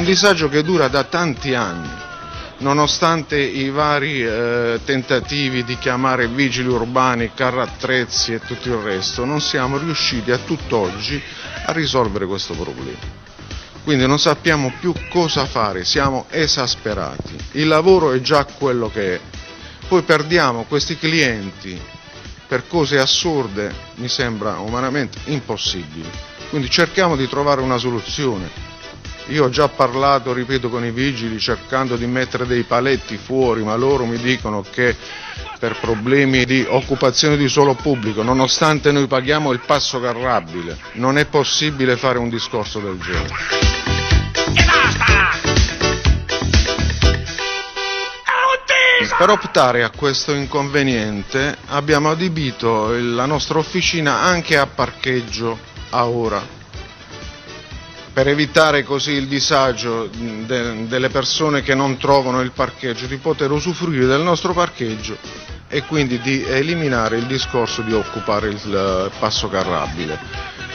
disagio che dura da tanti anni, nonostante i vari tentativi di chiamare vigili urbani, carri attrezzi e tutto il resto, non siamo riusciti a tutt'oggi a risolvere questo problema. Quindi non sappiamo più cosa fare, siamo esasperati, il lavoro è già quello che è, poi perdiamo questi clienti per cose assurde, mi sembra umanamente impossibile, quindi cerchiamo di trovare una soluzione. Io ho già parlato, ripeto, con i vigili cercando di mettere dei paletti fuori, ma loro mi dicono che per problemi di occupazione di suolo pubblico, nonostante noi paghiamo il passo carrabile, non è possibile fare un discorso del genere. Per optare a questo inconveniente abbiamo adibito la nostra officina anche a parcheggio a ora, per evitare così il disagio delle persone che non trovano il parcheggio, di poter usufruire del nostro parcheggio e quindi di eliminare il discorso di occupare il passo carrabile.